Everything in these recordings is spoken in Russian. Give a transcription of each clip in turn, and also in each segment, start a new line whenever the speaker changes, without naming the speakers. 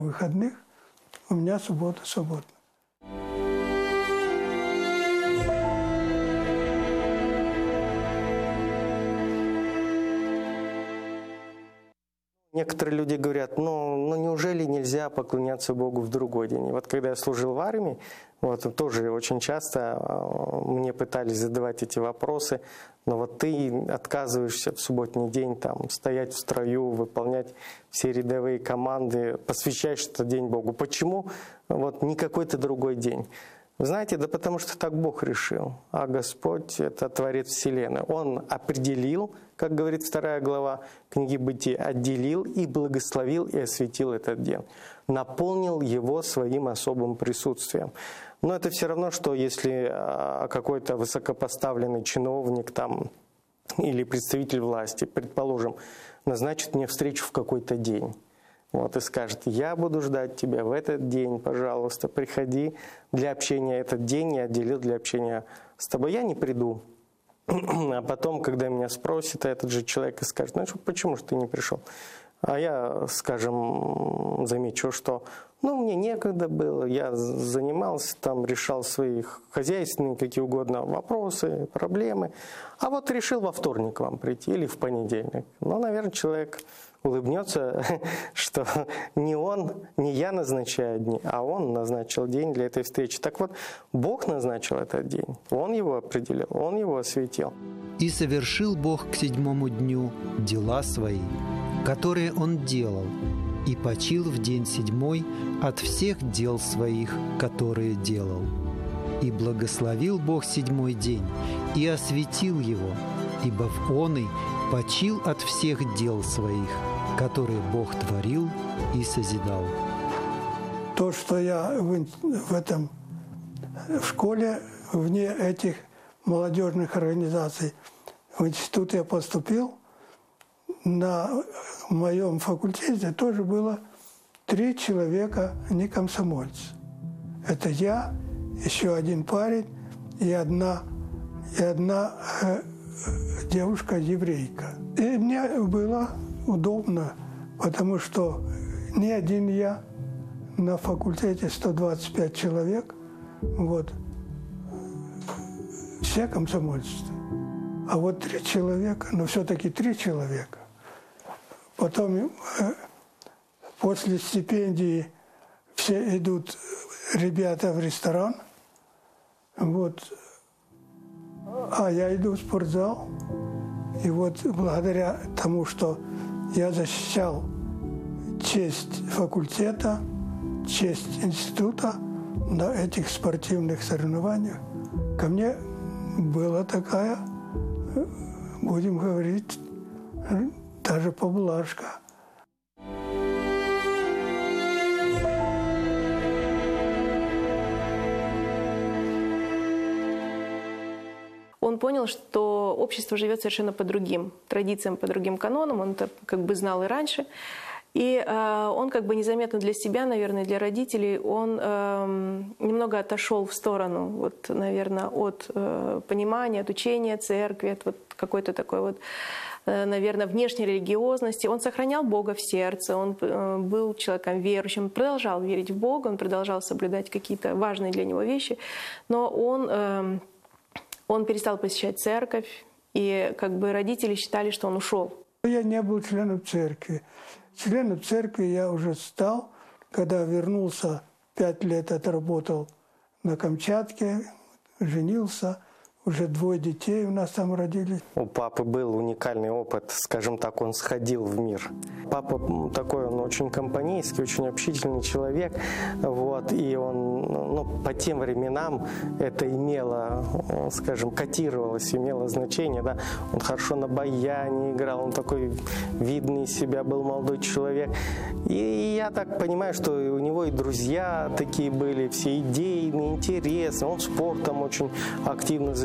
Выходных у меня суббота свободна.
Некоторые люди говорят, ну неужели нельзя поклоняться Богу в другой день? И вот когда я служил в армии, вот тоже очень часто мне пытались задавать эти вопросы, но вот ты отказываешься в субботний день там, стоять в строю, выполнять все рядовые команды, посвящаешь этот день Богу. Почему вот не какой-то другой день? Вы знаете, да потому что так Бог решил, а Господь — это Творец Вселенной. Он определил, как говорит 2 глава книги Бытия, отделил и благословил и осветил этот день, наполнил его своим особым присутствием. Но это все равно, что если какой-то высокопоставленный чиновник там, или представитель власти, предположим, назначит мне встречу в какой-то день. Вот, и скажет, я буду ждать тебя в этот день, пожалуйста, приходи для общения этот день, я отделил для общения с тобой. Я не приду. А потом, когда меня спросит, этот же человек и скажет, ну почему же ты не пришел? А я, скажем, замечу, что мне некогда было, я занимался, там решал свои хозяйственные какие угодно вопросы, проблемы. А вот решил во вторник вам прийти или в понедельник. Наверное, человек улыбнется, что не я назначаю дни, а он назначил день для этой встречи. Так вот, Бог назначил этот день, Он его определил, Он его осветил.
«И совершил Бог к 7-му дню дела свои, которые Он делал, и почил в день 7-й от всех дел своих, которые делал. И благословил Бог 7-й день, и осветил его, ибо в оный почил от всех дел своих, которые Бог творил и созидал».
То, что я в школе, вне этих молодежных организаций, в институт я поступил, на моем факультете тоже было 3 человека не комсомольцы. Это я, еще один парень и одна девушка-еврейка. И мне было удобно, потому что не один я, на факультете 125 человек, вот, все комсомольцы. А вот 3 человека, но все-таки 3 человека. Потом после стипендии все идут ребята в ресторан, вот, а я иду в спортзал. И вот благодаря тому, что я защищал честь факультета, честь института на этих спортивных соревнованиях, ко мне была такая, будем говорить, даже поблажка.
Он понял, что общество живет совершенно по другим традициям, по другим канонам. Он это как бы знал и раньше. И он как бы незаметно для себя, наверное, для родителей, он немного отошел в сторону, вот, наверное, от понимания, от учения церкви, от вот какой-то такой вот, наверное, внешней религиозности. Он сохранял Бога в сердце, он был человеком верующим, продолжал верить в Бога, он продолжал соблюдать какие-то важные для него вещи, но он перестал посещать церковь, и как бы родители считали, что он ушел.
Я не был членом церкви. Членом церкви я уже стал, когда вернулся, 5 лет отработал на Камчатке, женился. Уже 2 детей у нас там родились.
У папы был уникальный опыт, скажем так, он сходил в мир. Папа такой, он очень компанейский, очень общительный человек. Вот, и он, по тем временам это имело, скажем, котировалось, имело значение. Да? Он хорошо на баяне играл, он такой видный из себя был молодой человек. И я так понимаю, что у него и друзья такие были, все идейные, интересные. Он спортом очень активно занимался.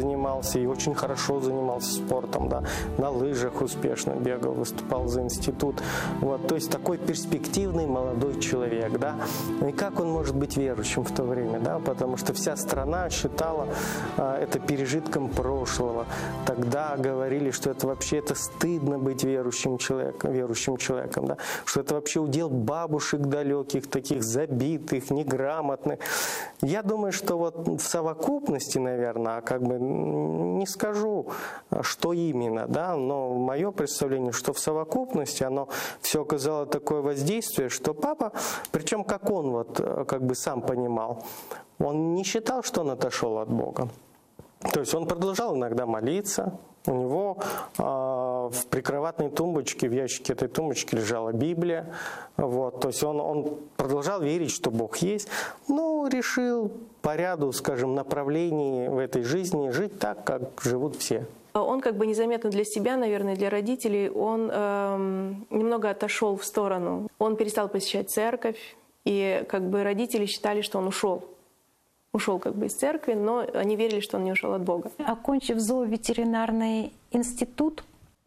занимался и очень хорошо занимался спортом, да, на лыжах успешно бегал, выступал за институт. Вот, то есть такой перспективный молодой человек, да. И как он может быть верующим в то время, да, потому что вся страна считала это пережитком прошлого. Тогда говорили, что это вообще стыдно быть верующим человеком, да, что это вообще удел бабушек далеких, таких забитых, неграмотных. Я думаю, что вот в совокупности, наверное, как бы не скажу, что именно, да, но мое представление, что в совокупности оно все оказало такое воздействие, что папа, причем как он вот как бы сам понимал, он не считал, что он отошел от Бога. То есть он продолжал иногда молиться. У него в прикроватной тумбочке, в ящике этой тумбочки лежала Библия. Вот. То есть он продолжал верить, что Бог есть, но решил по ряду, скажем, направлений в этой жизни жить так, как живут все.
Он как бы незаметно для себя, наверное, для родителей, он немного отошел в сторону. Он перестал посещать церковь, и как бы родители считали, что он ушел как бы из церкви, но они верили, что он не ушел от Бога.
Окончив зооветеринарный институт,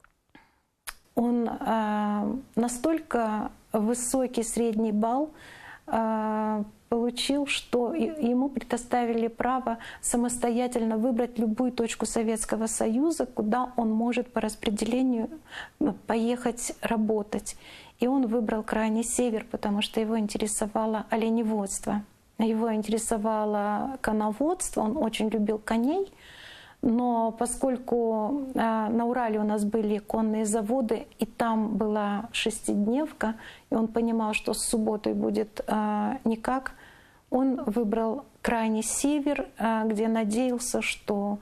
он настолько высокий средний балл получил, что ему предоставили право самостоятельно выбрать любую точку Советского Союза, куда он может по распределению поехать работать. И он выбрал крайний север, потому что его интересовало оленеводство. Его интересовало коноводство, он очень любил коней, но поскольку на Урале у нас были конные заводы, и там была шестидневка, и он понимал, что с субботой будет никак, он выбрал крайний север, где надеялся, что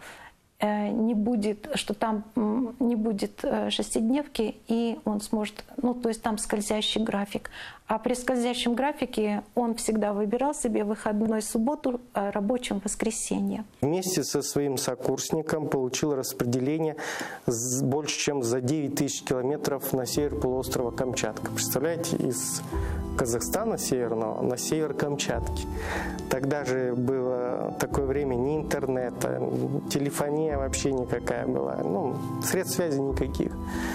там не будет шестидневки, и он сможет, то есть там скользящий график. А при скользящем графике он всегда выбирал себе выходной субботу, рабочим воскресенье.
Вместе со своим сокурсником получил распределение больше, чем за 9 тысяч километров на север полуострова Камчатка. Представляете, из Казахстана северного на север Камчатки. Тогда же было такое время ни интернета, телефония вообще никакая была, средств связи никаких.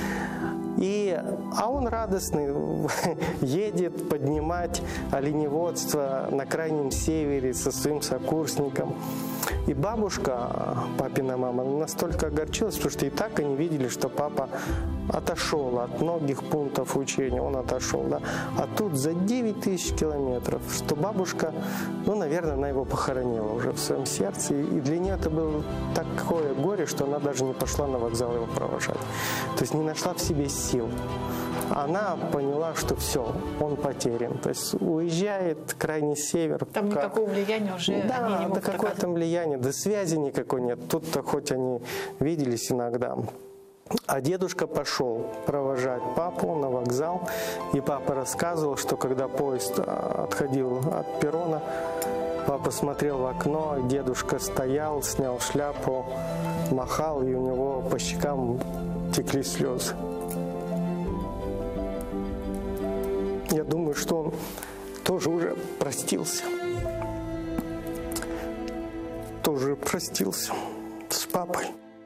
А он радостный, едет поднимать оленеводство на крайнем севере со своим сокурсником. И бабушка, папина мама, настолько огорчилась, потому что и так они видели, что папа отошел от многих пунктов учения, он отошел, да. А тут за 9 тысяч километров, что бабушка, наверное, она его похоронила уже в своем сердце. И для нее это было такое горе, что она даже не пошла на вокзал его провожать. То есть не нашла в себе сил. Она поняла, что все, он потерян. То есть уезжает крайний север.
Там никакого влияния уже они не могут
какое там влияние, да связи никакой нет. Тут-то хоть они виделись иногда. А дедушка пошел провожать папу на вокзал. И папа рассказывал, что когда поезд отходил от перрона, папа смотрел в окно, дедушка стоял, снял шляпу, махал, и у него по щекам текли слезы. Я думаю, что он тоже уже простился. Тоже простился с папой.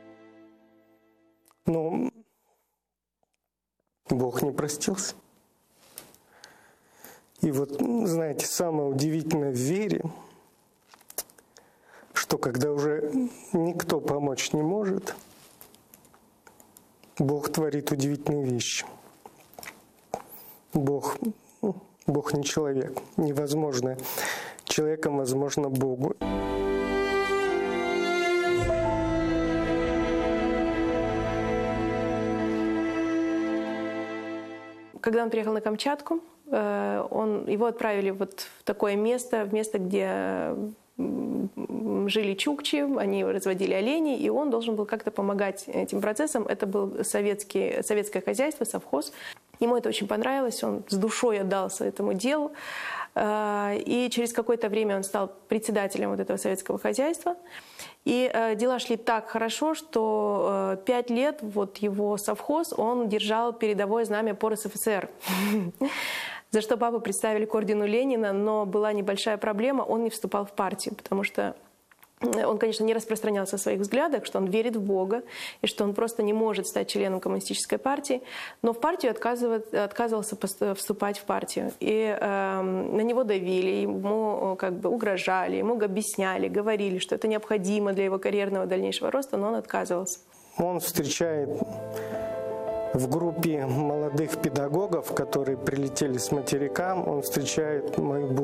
Но Бог не простился. И вот, знаете, самое удивительное в вере, что когда уже никто помочь не может, Бог творит удивительные вещи. Бог не человек. Невозможное человеком возможно Богу.
Когда он приехал на Камчатку, его отправили вот в такое место, где жили чукчи, они разводили оленей, и он должен был как-то помогать этим процессам. Это было советское хозяйство, совхоз. Ему это очень понравилось, он с душой отдался этому делу. И через какое-то время он стал председателем вот этого советского хозяйства. И дела шли так хорошо, что 5 лет вот его совхоз, он держал передовое знамя по РСФСР. За что папу представили к ордену Ленина, но была небольшая проблема, он не вступал в партию, потому что Он, конечно, не распространялся о своих взглядах, что он верит в Бога, и что он просто не может стать членом коммунистической партии, но в партию отказывался вступать в партию. И на него давили, ему как бы угрожали, ему объясняли, говорили, что это необходимо для его карьерного дальнейшего роста, но он отказывался.
Он встречает в группе молодых педагогов, которые прилетели с материка, он встречает мою